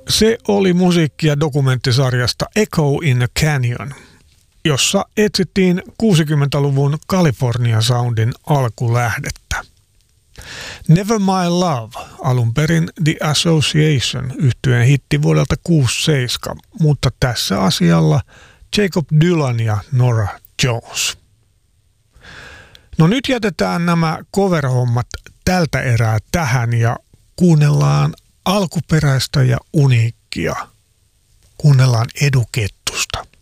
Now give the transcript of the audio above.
Se oli musiikkia dokumenttisarjasta Echo in a Canyon, jossa etsittiin 60-luvun California Soundin alkulähdettä. Never My Love, alun perin The Association, yhtyeen hitti vuodelta 1967, mutta tässä asialla Jacob Dylan ja Norah Jones. No nyt jätetään nämä cover-hommat tältä erää tähän ja kuunnellaan alkuperäistä ja uniikkia. Kuunnellaan Edu Kettusta.